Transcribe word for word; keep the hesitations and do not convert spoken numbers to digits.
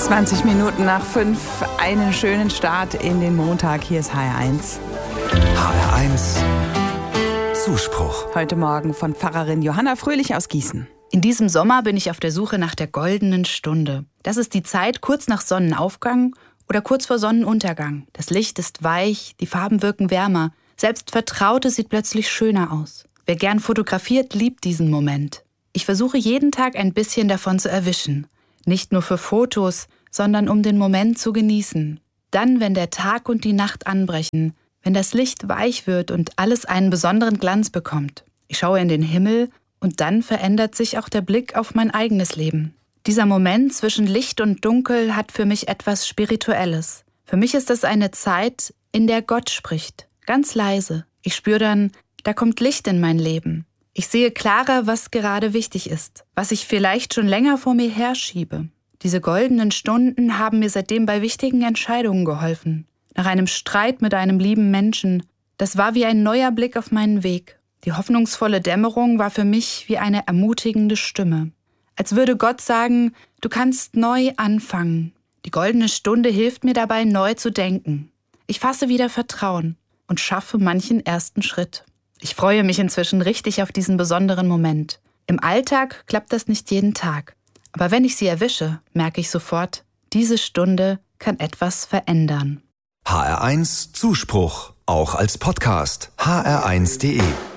zwanzig Minuten nach fünf, einen schönen Start in den Montag. Hier ist H R eins. H R eins Zuspruch. Heute Morgen von Pfarrerin Johanna Fröhlich aus Gießen. In diesem Sommer bin ich auf der Suche nach der goldenen Stunde. Das ist die Zeit kurz nach Sonnenaufgang oder kurz vor Sonnenuntergang. Das Licht ist weich, die Farben wirken wärmer. Selbst Vertrautes sieht plötzlich schöner aus. Wer gern fotografiert, liebt diesen Moment. Ich versuche jeden Tag ein bisschen davon zu erwischen. Nicht nur für Fotos, sondern um den Moment zu genießen. Dann, wenn der Tag und die Nacht anbrechen, wenn das Licht weich wird und alles einen besonderen Glanz bekommt. Ich schaue in den Himmel und dann verändert sich auch der Blick auf mein eigenes Leben. Dieser Moment zwischen Licht und Dunkel hat für mich etwas Spirituelles. Für mich ist es eine Zeit, in der Gott spricht, ganz leise. Ich spüre dann, da kommt Licht in mein Leben. Ich sehe klarer, was gerade wichtig ist, was ich vielleicht schon länger vor mir herschiebe. Diese goldenen Stunden haben mir seitdem bei wichtigen Entscheidungen geholfen. Nach einem Streit mit einem lieben Menschen, das war wie ein neuer Blick auf meinen Weg. Die hoffnungsvolle Dämmerung war für mich wie eine ermutigende Stimme. Als würde Gott sagen, du kannst neu anfangen. Die goldene Stunde hilft mir dabei, neu zu denken. Ich fasse wieder Vertrauen und schaffe manchen ersten Schritt. Ich freue mich inzwischen richtig auf diesen besonderen Moment. Im Alltag klappt das nicht jeden Tag. Aber wenn ich sie erwische, merke ich sofort, diese Stunde kann etwas verändern. H R eins Zuspruch, auch als Podcast. H R eins punkt de